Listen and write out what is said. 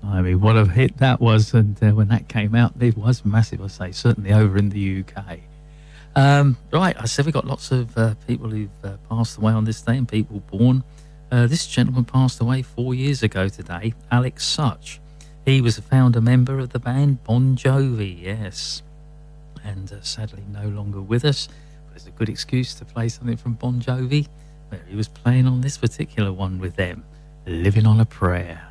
Blimey, what a hit that was. And when that came out, it was massive, I say, certainly over in the UK. Right, I said we got lots of people who've passed away on this day and people born. This gentleman passed away 4 years ago today, Alex Such. He was a founder member of the band Bon Jovi, yes. And sadly no longer with us. But it's a good excuse to play something from Bon Jovi, where he was playing on this particular one with them, Living on a Prayer.